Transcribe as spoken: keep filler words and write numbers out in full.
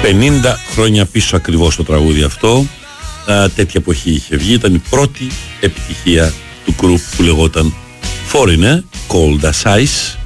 πενήντα χρόνια πίσω ακριβώς το τραγούδι αυτό. Α, τέτοια εποχή είχε βγει. Ήταν η πρώτη επιτυχία του group που λεγόταν Foreigner, Cold as Ice.